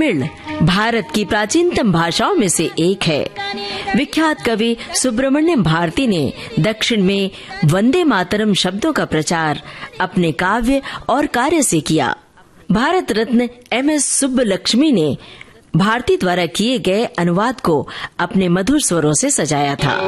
तमिल भारत की प्राचीनतम भाषाओं में से एक है। विख्यात कवि सुब्रमण्यम भारती ने दक्षिण में वंदे मातरम शब्दों का प्रचार अपने काव्य और कार्य से किया। भारत रत्न MS सुब्बलक्ष्मी ने भारती द्वारा किए गए अनुवाद को अपने मधुर स्वरों से सजाया था।